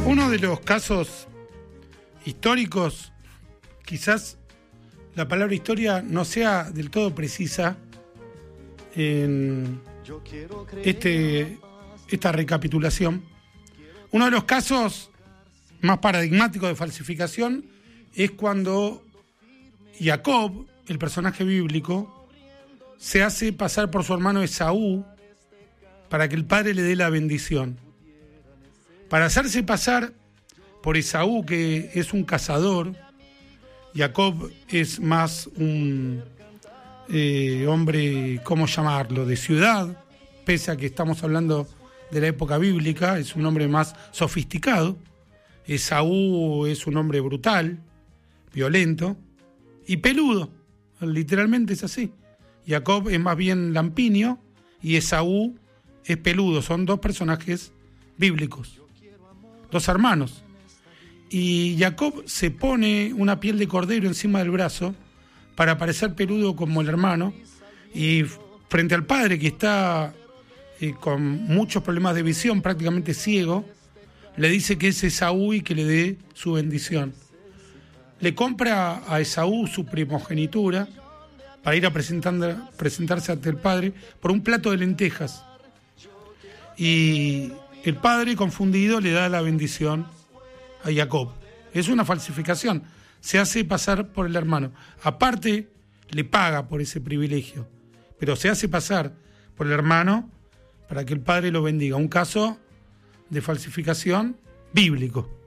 Uno de los casos históricos, quizás la palabra historia no sea del todo precisa en esta recapitulación. Uno de los casos más paradigmáticos de falsificación es cuando Jacob, el personaje bíblico, se hace pasar por su hermano Esaú para que el padre le dé la bendición. Para hacerse pasar por Esaú, que es un cazador, Jacob es más un hombre, ¿cómo llamarlo?, de ciudad, pese a que estamos hablando de la época bíblica, es un hombre más sofisticado. Esaú es un hombre brutal, violento y peludo, literalmente es así. Jacob es más bien lampiño y Esaú es peludo, son dos personajes bíblicos, dos hermanos. Y Jacob se pone una piel de cordero encima del brazo para parecer peludo como el hermano, y frente al padre, que está con muchos problemas de visión, prácticamente ciego, le dice que es Esaú y que le dé su bendición. Le compra a Esaú su primogenitura para ir a presentarse ante el padre por un plato de lentejas. Y el padre, confundido, le da la bendición a Jacob. Es una falsificación. Se hace pasar por el hermano. Aparte, le paga por ese privilegio, pero se hace pasar por el hermano para que el padre lo bendiga. Un caso de falsificación bíblico.